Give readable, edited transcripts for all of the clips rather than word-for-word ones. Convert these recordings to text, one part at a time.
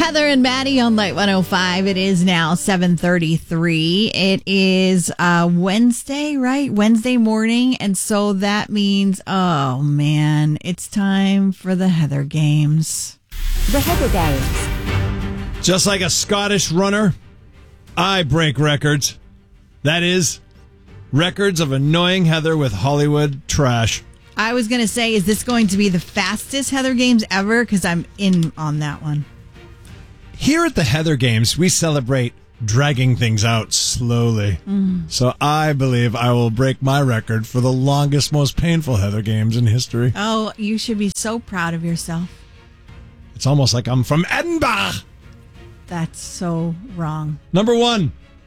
Heather and Maddie on Light 105. It is now 7:33. It is Wednesday, right? Wednesday morning. And so that means, oh man, it's time for the Heather Games. The Heather Games. Just like a Scottish runner, I break records. That is, records of annoying Heather with Hollywood trash. I was going to say, is this going to be the fastest Heather Games ever? Because I'm in on that one. Here at the Heather Games, we celebrate dragging things out slowly. So I believe I will break my record for the longest, most painful Heather Games in history. Oh, you should be so proud of yourself. It's almost like I'm from Edinburgh. That's so wrong. Number 1.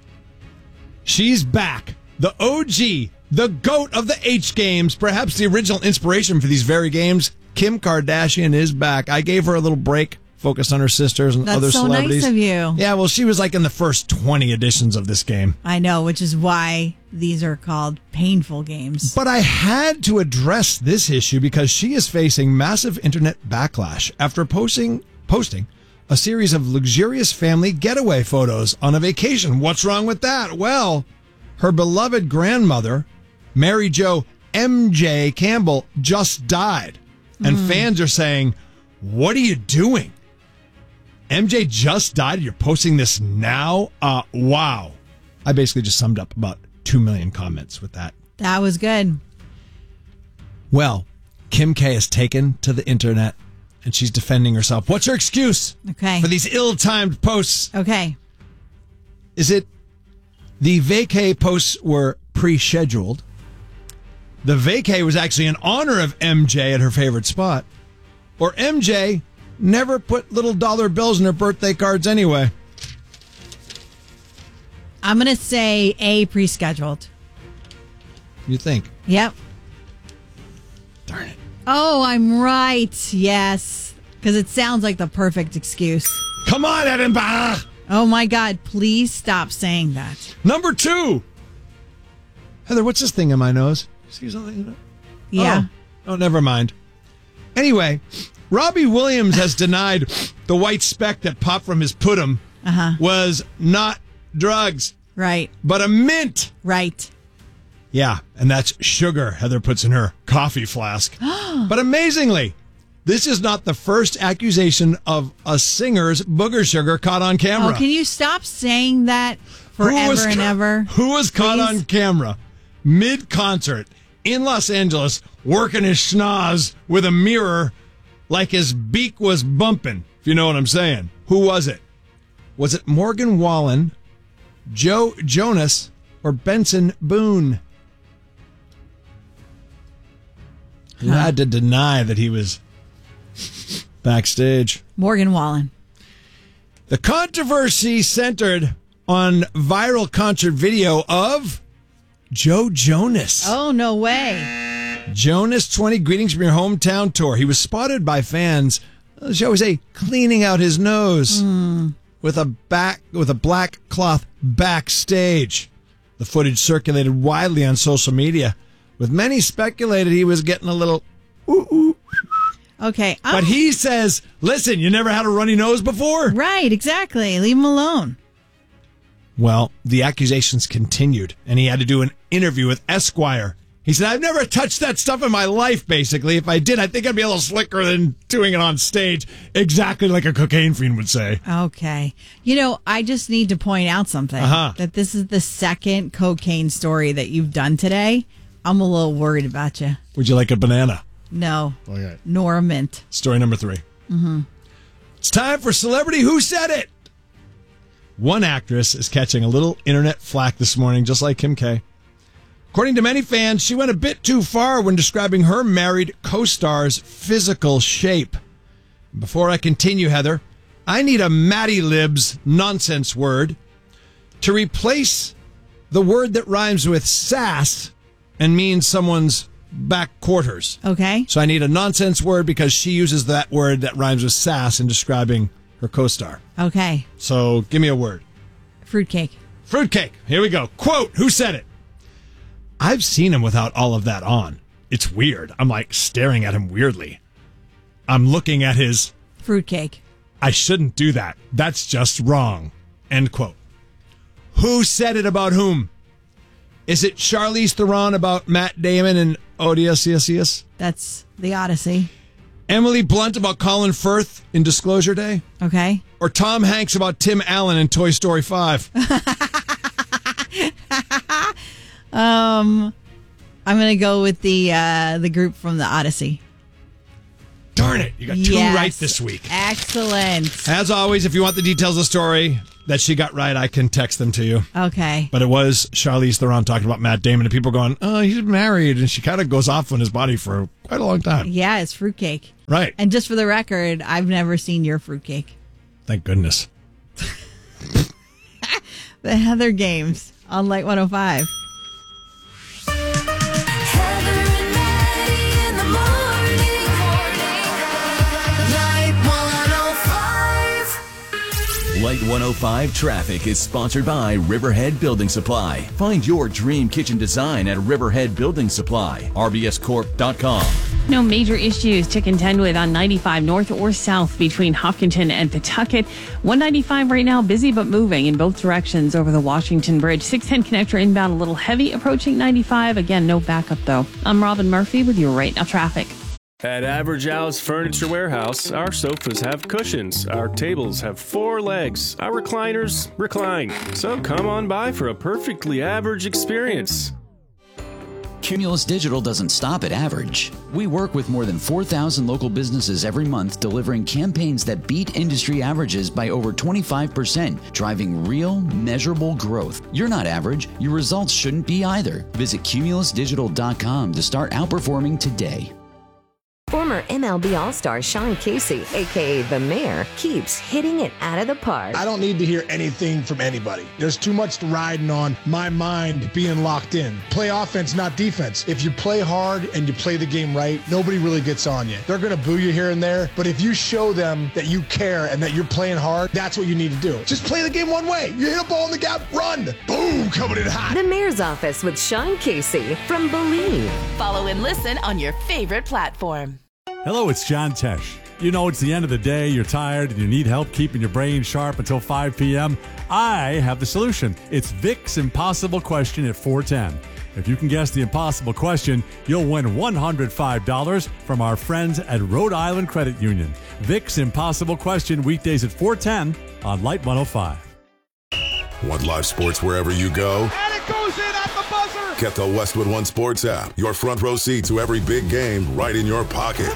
She's back. The OG, the GOAT of the H Games, perhaps the original inspiration for these very games. Kim Kardashian is back. I gave her a little break, focused on her sisters and other celebrities. That's so nice of you. Yeah, well, she was like in the first 20 editions of this game. I know, which is why these are called painful games. But I had to address this issue because she is facing massive internet backlash after posting a series of luxurious family getaway photos on a vacation. What's wrong with that? Well, her beloved grandmother, Mary Jo MJ Campbell, just died. And fans are saying, what are you doing? MJ just died and you're posting this now? Wow. I basically just summed up about 2 million comments with that. That was good. Well, Kim K has taken to the internet and she's defending herself. What's her excuse for these ill-timed posts? Okay. Is it the vacay posts were pre-scheduled? The vacay was actually in honor of MJ at her favorite spot? Or MJ never put little dollar bills in her birthday cards anyway? I'm going to say A, pre-scheduled. You think? Yep. Darn it. Oh, I'm right. Yes. Because it sounds like the perfect excuse. Come on, Edinburgh! Oh, my God. Please stop saying that. Number 2. Heather, what's this thing in my nose? See something? Yeah. Oh, never mind. Anyway, Robbie Williams has denied the white speck that popped from his puddum was not drugs. Right. But a mint. Right. Yeah, and that's sugar Heather puts in her coffee flask. But amazingly, this is not the first accusation of a singer's booger sugar caught on camera. Oh, can you stop saying that forever and ever? Who was caught on camera mid-concert in Los Angeles working his schnoz with a mirror like his beak was bumping, if you know what I'm saying? Who was it? Was it Morgan Wallen, Joe Jonas, or Benson Boone? Who had to deny that he was backstage? Morgan Wallen. The controversy centered on viral concert video of Joe Jonas. Oh, no way. Jonas 20 Greetings from Your Hometown tour. He was spotted by fans, shall we say, cleaning out his nose with a black cloth backstage. The footage circulated widely on social media, with many speculated he was getting a little ooh. Okay. But he says, listen, you never had a runny nose before? Right, exactly. Leave him alone. Well, the accusations continued, and he had to do an interview with Esquire. He said, I've never touched that stuff in my life, basically. If I did, I think I'd be a little slicker than doing it on stage, exactly like a cocaine fiend would say. Okay. You know, I just need to point out something. That this is the second cocaine story that you've done today. I'm a little worried about you. Would you like a banana? No. Okay. Nor a mint. Story number 3. It's time for Celebrity Who Said It. One actress is catching a little internet flack this morning, just like Kim K. According to many fans, she went a bit too far when describing her married co-star's physical shape. Before I continue, Heather, I need a Matty Libs nonsense word to replace the word that rhymes with sass and means someone's back quarters. Okay. So I need a nonsense word because she uses that word that rhymes with sass in describing her co-star. Okay. So give me a word. Fruitcake. Fruitcake. Here we go. Quote, who said it? I've seen him without all of that on. It's weird. I'm like staring at him weirdly. I'm looking at his... Fruitcake. I shouldn't do that. That's just wrong. End quote. Who said it about whom? Is it Charlize Theron about Matt Damon and Odysseus? That's The Odyssey. Emily Blunt about Colin Firth in Disclosure Day? Okay. Or Tom Hanks about Tim Allen in Toy Story 5? I'm going to go with the group from The Odyssey. Darn it. You got two right this week. Excellent. As always, if you want the details of the story that she got right, I can text them to you. Okay. But it was Charlize Theron talking about Matt Damon, and people going, oh, he's married. And she kind of goes off on his body for quite a long time. Yeah, it's fruitcake. Right. And just for the record, I've never seen your fruitcake. Thank goodness. The Heather Games on Light 105. Light 105 Traffic is sponsored by Riverhead Building Supply. Find your dream kitchen design at Riverhead Building Supply. RBScorp.com. No major issues to contend with on 95 north or south between Hopkinton and Pawtucket. 195 right now, busy but moving in both directions over the Washington Bridge. 610 connector inbound, a little heavy approaching 95. Again, no backup though. I'm Robin Murphy with your Right Now Traffic. At Average Al's Furniture Warehouse, our sofas have cushions, our tables have 4 legs, our recliners recline. So come on by for a perfectly average experience. Cumulus Digital doesn't stop at average. We work with more than 4,000 local businesses every month, delivering campaigns that beat industry averages by over 25%, driving real, measurable growth. You're not average. Your results shouldn't be either. Visit cumulusdigital.com to start outperforming today. Former MLB All-Star Sean Casey, a.k.a. The Mayor, keeps hitting it out of the park. I don't need to hear anything from anybody. There's too much riding on my mind being locked in. Play offense, not defense. If you play hard and you play the game right, nobody really gets on you. They're going to boo you here and there, but if you show them that you care and that you're playing hard, that's what you need to do. Just play the game one way. You hit a ball in the gap, run. Boom, coming in hot. The Mayor's Office with Sean Casey from Believe. Follow and listen on your favorite platform. Hello, it's John Tesh. You know, it's the end of the day, you're tired, and you need help keeping your brain sharp until 5 p.m. I have the solution. It's Vic's Impossible Question at 410. If you can guess the impossible question, you'll win $105 from our friends at Rhode Island Credit Union. Vic's Impossible Question, weekdays at 410 on Light 105. Want live sports wherever you go? And it goes in at the buzzer! Get the Westwood One Sports app. Your front row seat to every big game right in your pocket.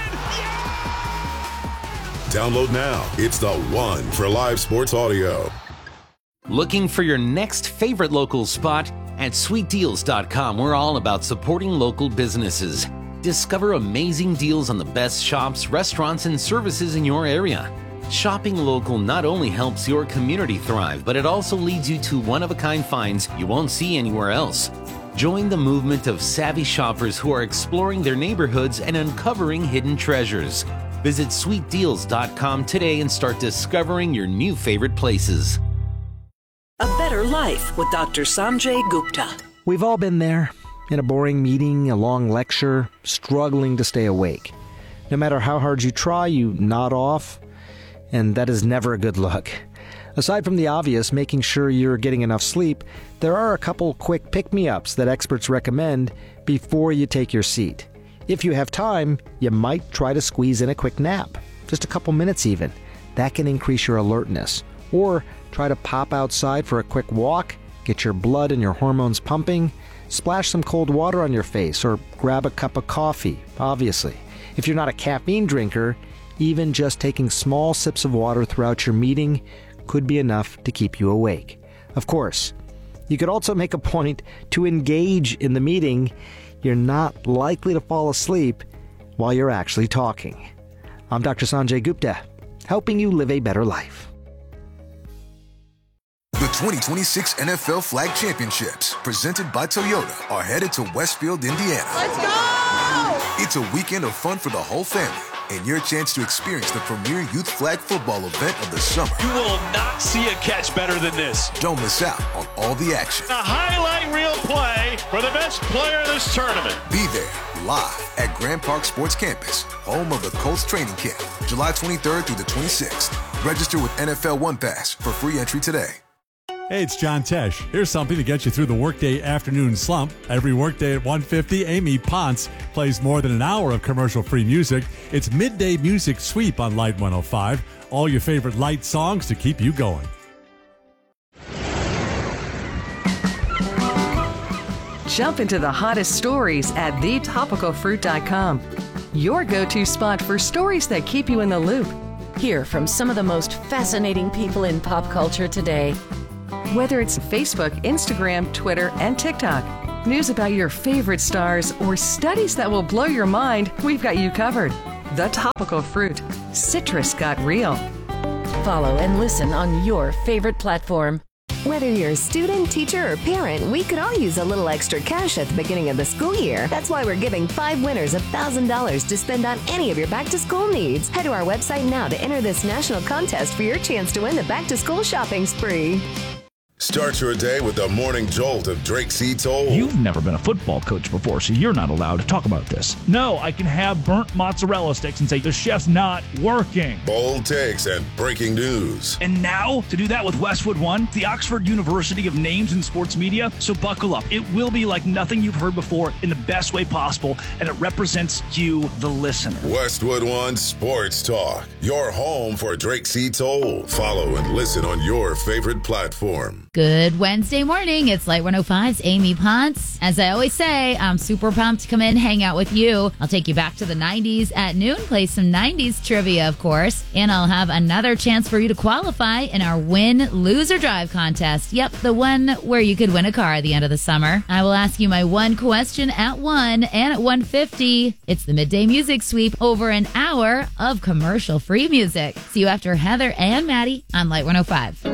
Download now. It's the one for live sports audio. Looking for your next favorite local spot? At sweetdeals.com, we're all about supporting local businesses. Discover amazing deals on the best shops, restaurants, and services in your area. Shopping local not only helps your community thrive, but it also leads you to one-of-a-kind finds you won't see anywhere else. Join the movement of savvy shoppers who are exploring their neighborhoods and uncovering hidden treasures. Visit sweetdeals.com today and start discovering your new favorite places. A Better Life with Dr. Sanjay Gupta. We've all been there, in a boring meeting, a long lecture, struggling to stay awake. No matter how hard you try, you nod off, and that is never a good look. Aside from the obvious, making sure you're getting enough sleep, there are a couple quick pick-me-ups that experts recommend before you take your seat. If you have time, you might try to squeeze in a quick nap, just a couple minutes even. That can increase your alertness. Or try to pop outside for a quick walk, get your blood and your hormones pumping, splash some cold water on your face, or grab a cup of coffee, obviously. If you're not a caffeine drinker, even just taking small sips of water throughout your meeting could be enough to keep you awake. Of course, you could also make a point to engage in the meeting. You're not likely to fall asleep while you're actually talking. I'm Dr. Sanjay Gupta, helping you live a better life. The 2026 NFL Flag Championships, presented by Toyota, are headed to Westfield, Indiana. Let's go! It's a weekend of fun for the whole family, and your chance to experience the premier youth flag football event of the summer. You will not see a catch better than this. Don't miss out on all the action. A highlight reel play for the best player of this tournament. Be there live at Grand Park Sports Campus, home of the Colts training camp, July 23rd through the 26th. Register with NFL One Pass for free entry today. Hey, it's John Tesh. Here's something to get you through the workday afternoon slump. Every workday at 1:50, Amy Ponce plays more than an hour of commercial-free music. It's Midday Music Sweep on Light 105. All your favorite light songs to keep you going. Jump into the hottest stories at thetopicalfruit.com. Your go-to spot for stories that keep you in the loop. Hear from some of the most fascinating people in pop culture today. Whether it's Facebook, Instagram, Twitter, and TikTok, news about your favorite stars, or studies that will blow your mind, we've got you covered. The Topical Fruit. Citrus got real. Follow and listen on your favorite platform. Whether you're a student, teacher, or parent, we could all use a little extra cash at the beginning of the school year. That's why we're giving 5 winners $1,000 to spend on any of your back-to-school needs. Head to our website now to enter this national contest for your chance to win the back-to-school shopping spree. Start your day with the morning jolt of Drake C. Toll. You've never been a football coach before, so you're not allowed to talk about this. No, I can have burnt mozzarella sticks and say the chef's not working. Bold takes and breaking news. And now, to do that with Westwood One, the Oxford University of Names in Sports Media. So buckle up. It will be like nothing you've heard before in the best way possible, and it represents you, the listener. Westwood One Sports Talk. Your home for Drake C. Toll. Follow and listen on your favorite platform. Good Wednesday morning. It's Light 105's Amy Ponce. As I always say, I'm super pumped to come in, hang out with you. I'll take you back to the 90s at noon, play some 90s trivia, of course, and I'll have another chance for you to qualify in our Win, Lose, or Drive contest. Yep, the one where you could win a car at the end of the summer. I will ask you my one question at 1 and at 1:50. It's the Midday Music Sweep, over an hour of commercial-free music. See you after Heather and Maddie on Light 105.